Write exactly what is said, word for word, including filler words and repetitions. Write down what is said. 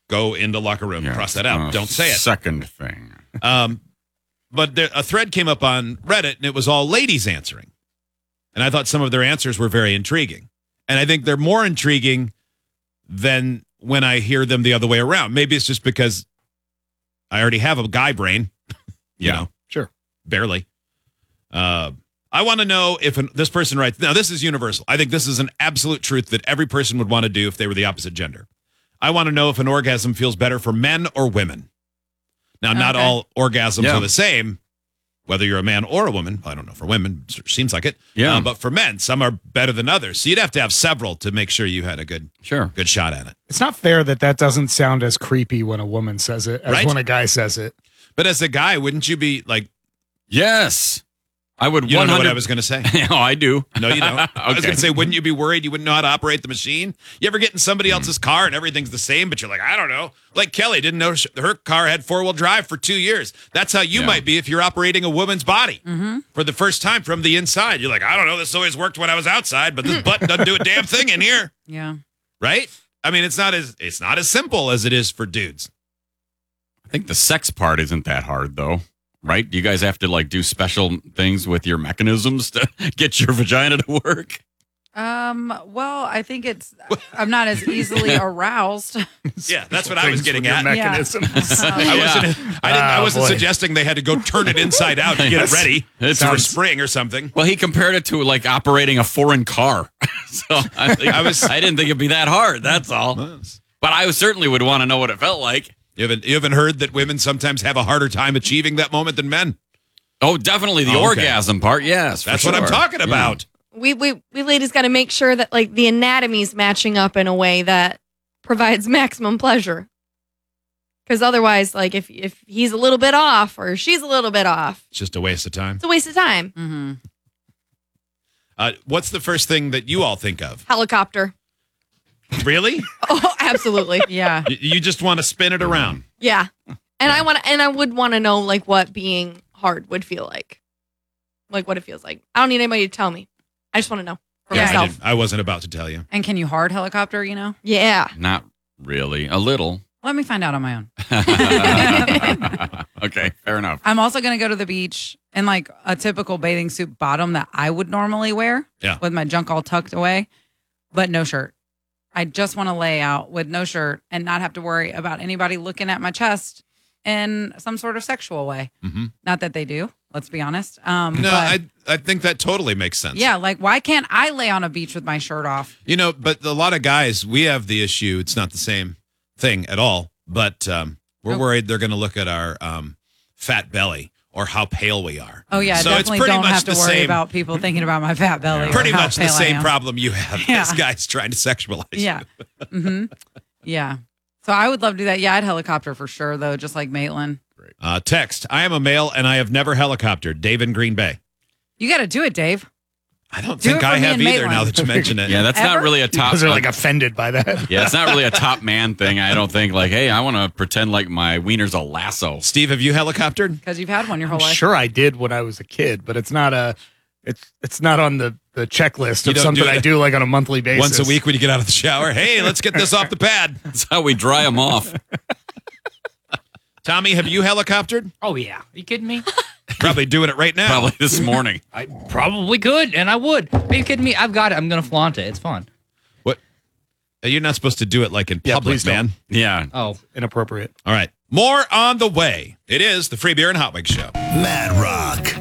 go into locker room, Yeah, cross that out. uh, Don't say it. Second thing. Um, but there, a thread came up on Reddit, and it was all ladies answering. And I thought some of their answers were very intriguing. And I think they're more intriguing than when I hear them the other way around. Maybe it's just because I already have a guy brain. you Yeah, know, sure. Barely. Uh, I want to know if an, this person writes, now this is universal. I think this is an absolute truth that every person would want to do if they were the opposite gender. I want to know if an orgasm feels better for men or women. Now, not Okay. all orgasms Yeah. are the same, whether you're a man or a woman. I don't know. For women, it seems like it. Yeah. Uh, but for men, some are better than others. So you'd have to have several to make sure you had a good, Sure. good shot at it. It's not fair that that doesn't sound as creepy when a woman says it as Right? when a guy says it. But as a guy, wouldn't you be like, Yes. I would you don't know what one hundred I was going to say? No, I do. No, you don't. I was Okay. going to say, wouldn't you be worried you wouldn't know how to operate the machine? You ever get in somebody else's car and everything's the same, but you're like, I don't know. Like Kelly didn't know sh- her car had four-wheel drive for two years. That's how you Yeah. might be if you're operating a woman's body for the first time from the inside. You're like, I don't know. This always worked when I was outside, but this button doesn't do a damn thing in here, Yeah. right? I mean, it's not as it's not as simple as it is for dudes. I think the sex part isn't that hard, though. Right? Do you guys have to like do special things with your mechanisms to get your vagina to work? Um. Well, I think it's. I'm not as easily aroused. Yeah, that's what I was Things getting with your at. mechanisms. I Yeah. wasn't. I, didn't, I Oh, wasn't boy. suggesting they had to go turn it inside out to get Yes. it ready It for sounds- spring or something. Well, he compared it to like operating a foreign car. so I, think, I was- I didn't think it'd be that hard. That's all. But I certainly would want to know what it felt like. You haven't you haven't heard that women sometimes have a harder time achieving that moment than men? Oh, definitely the Oh, okay. orgasm part. Yes, for That's what I'm sure. talking Yeah. about. We we we ladies got to make sure that like the anatomy's matching up in a way that provides maximum pleasure. Because otherwise, like if if he's a little bit off or she's a little bit off, It's just a waste of time. it's a waste of time. Mm-hmm. Uh, what's the first thing that you all think of? Helicopter. Really? Oh, absolutely. Yeah. Y- you just want to spin it around. Yeah. And I want to, and I would want to know like what being hard would feel like. Like what it feels like. I don't need anybody to tell me. I just want to know for Yeah, I, myself. didn't- I wasn't about to tell you. And can you hard helicopter? You know. Yeah. Not really. A little. Let me find out on my own. Okay, fair enough. I'm also going to go to the beach in like a typical bathing suit bottom that I would normally wear. Yeah. With my junk all tucked away, but no shirt. I just want to lay out with no shirt and not have to worry about anybody looking at my chest in some sort of sexual way. Mm-hmm. Not that they do. Let's be honest. Um, No, but I I think that totally makes sense. yeah, like why can't I lay on a beach with my shirt off? You know, but a lot of guys, we have the issue. It's not the same thing at all. But um, we're Oh. worried they're going to look at our um, fat belly or how pale we are. Oh yeah, So it's definitely pretty don't much have to the worry same- about people thinking about my fat belly. or Pretty how much the pale I same am. problem you have Yeah. as guys trying to sexualize you. Yeah. hmm Yeah. So I would love to do that. Yeah, I'd helicopter for sure, though, just like Maitland. Uh, text, I am a male and I have never helicoptered. Dave in Green Bay. You got to do it, Dave. I don't Do think it for I me have and either Maitland. now that you mention it. Yeah, that's not Ever? really a top. Because they're like offended by that. yeah, it's not really a top man thing. I don't think. Like, hey, I want to pretend like my wiener's a lasso. Steve, have you helicoptered? Because you've had one your whole I'm life. sure I did when I was a kid, but it's not a it's it's not on the, the checklist You of don't something do it I do like on a monthly basis. Once a week when you get out of the shower. Hey, let's get this off the pad. That's how we dry them off. Tommy, have you helicoptered? Oh, yeah. Are you kidding me? Probably doing it right now. Probably this morning. I probably could, and I would. Are you kidding me? I've got it. I'm going to flaunt it. It's fun. What? You're not supposed to do it like in Yeah, public, please don't. man. Yeah. Oh, Inappropriate. All right. More on the way. It is the Free Beer and Hot Wings Show. Mad Rock.